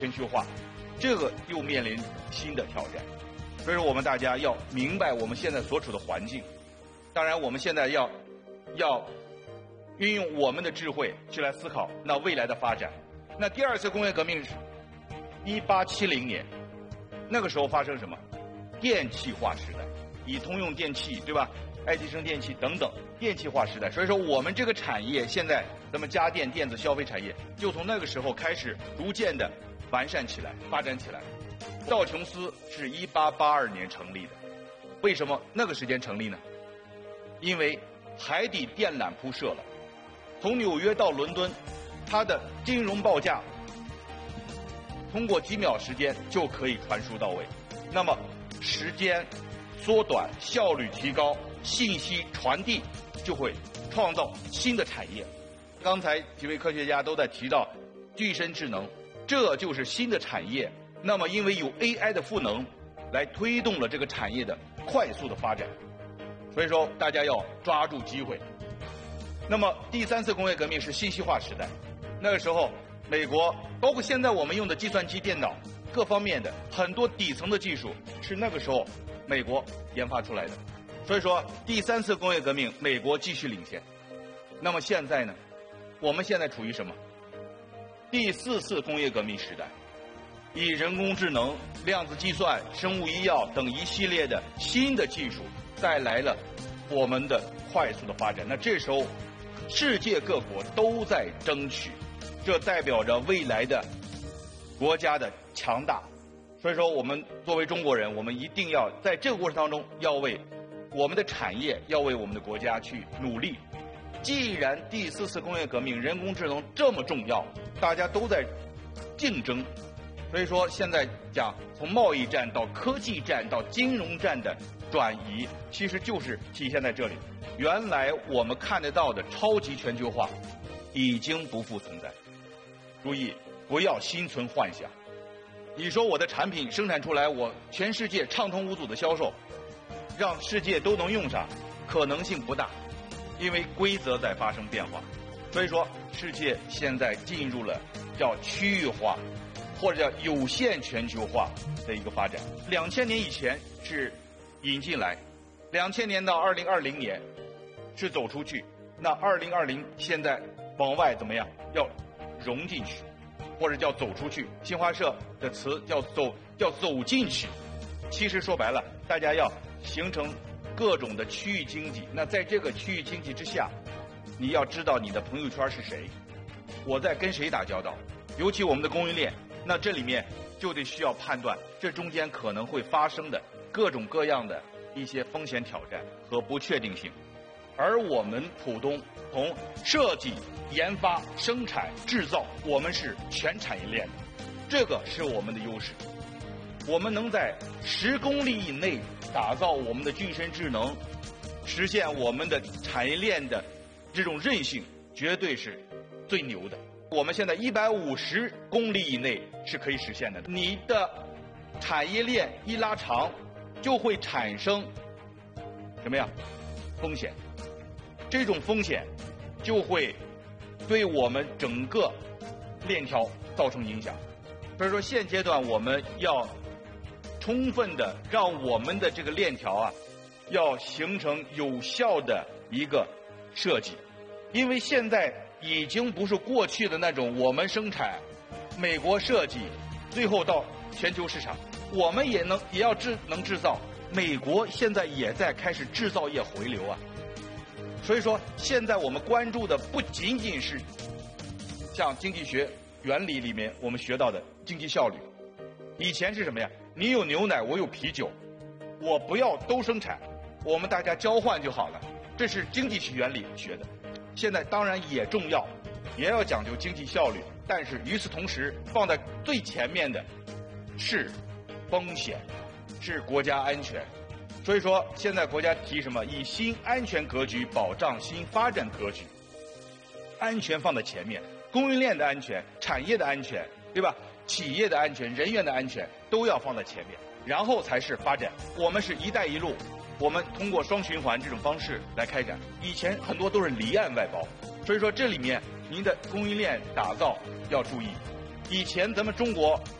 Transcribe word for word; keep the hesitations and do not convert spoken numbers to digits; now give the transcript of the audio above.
全球化，这个又面临新的挑战。所以说，我们大家要明白我们现在所处的环境。当然，我们现在要要运用我们的智慧去来思考那未来的发展。那第二次工业革命是一八七零年，那个时候发生什么？电气化时代，以通用电气，对吧？爱迪生电气等等，电气化时代。所以说，我们这个产业现在，咱们家电、电子消费产业，就从那个时候开始逐渐的完善起来、发展起来。道琼斯是一八八二年成立的，为什么那个时间成立呢？因为海底电缆铺设了，从纽约到伦敦，它的金融报价通过几秒时间就可以传输到位。那么时间缩短，效率提高，信息传递就会创造新的产业。刚才几位科学家都在提到具身智能，这就是新的产业。那么因为有 A I 的赋能来推动了这个产业的快速的发展，所以说大家要抓住机会。那么第三次工业革命是信息化时代，那个时候美国包括现在我们用的计算机、电脑各方面的很多底层的技术是那个时候美国研发出来的。所以说第三次工业革命美国继续领先。那么现在呢，我们现在处于什么？第四次工业革命时代，以人工智能、量子计算、生物医药等一系列的新的技术带来了我们的快速的发展。那这时候世界各国都在争取，这代表着未来的国家的强大。所以说我们作为中国人，我们一定要在这个过程当中要为我们的产业，要为我们的国家去努力。既然第四次工业革命人工智能这么重要，大家都在竞争，所以说现在讲从贸易战到科技战到金融战的转移，其实就是体现在这里。原来我们看得到的超级全球化已经不复存在。注意，不要心存幻想。你说我的产品生产出来，我全世界畅通无阻的销售，让世界都能用上，可能性不大，因为规则在发生变化。所以说世界现在进入了叫区域化或者叫有限全球化的一个发展。两千年以前是引进来，两千年到二零二零年是走出去，那二零二零现在往外怎么样？要融进去，或者叫走出去。新华社的词叫走，叫走进去。其实说白了，大家要形成各种的区域经济。那在这个区域经济之下，你要知道你的朋友圈是谁，我在跟谁打交道，尤其我们的供应链，那这里面就得需要判断这中间可能会发生的各种各样的一些风险挑战和不确定性。而我们浦东从设计、研发、生产、制造，我们是全产业链的，这个是我们的优势。我们能在十公里以内打造我们的具身智能，实现我们的产业链的这种韧性，绝对是最牛的。我们现在一百五十公里以内是可以实现的。你的产业链一拉长，就会产生什么呀？风险。这种风险就会对我们整个链条造成影响。所以说现阶段我们要充分的让我们的这个链条啊，要形成有效的一个设计。因为现在已经不是过去的那种我们生产，美国设计，最后到全球市场，我们也能也要制能制造。美国现在也在开始制造业回流啊。所以说现在我们关注的不仅仅是像经济学原理里面我们学到的经济效率。以前是什么呀？你有牛奶，我有啤酒，我不要都生产，我们大家交换就好了，这是经济学原理学的。现在当然也重要，也要讲究经济效率，但是与此同时放在最前面的是风险，是国家安全。所以说现在国家提什么？以新安全格局保障新发展格局，安全放在前面，供应链的安全、产业的安全，对吧？企业的安全、人员的安全都要放在前面，然后才是发展。我们是一带一路，我们通过双循环这种方式来开展。以前很多都是离岸外包，所以说这里面您的供应链打造要注意， 以前咱们中国